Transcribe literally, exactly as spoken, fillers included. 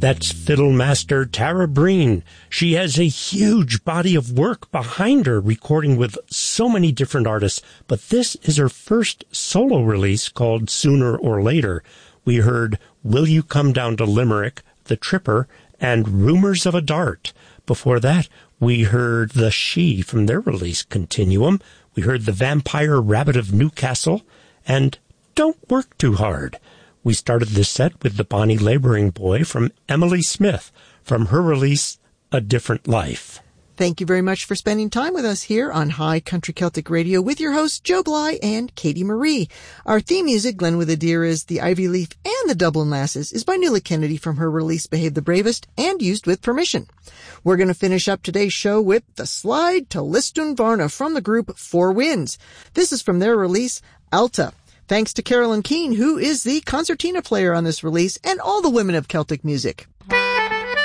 That's fiddle master Tara Breen. She has a huge body of work behind her, recording with so many different artists, but this is her first solo release called Sooner or Later. We heard Will You Come Down to Limerick, The Tripper, and Rumors of a Dart. Before that, we heard The She from their release Continuum. We heard The Vampire Rabbit of Newcastle, and Don't Work Too Hard. We started this set with The Bonnie Laboring Boy from Emily Smith, from her release, A Different Life. Thank you very much for spending time with us here on High Country Celtic Radio with your hosts Joe Bly and Katie Marie. Our theme music, Glen with a Deer, is The Ivy Leaf and the Dublin Lasses, is by Nuala Kennedy from her release Behave the Bravest and used with permission. We're going to finish up today's show with The Slide to Listun Varna from the group Four Winds. This is from their release Alta. Thanks to Carolyn Keene, who is the concertina player on this release, and all the women of Celtic music.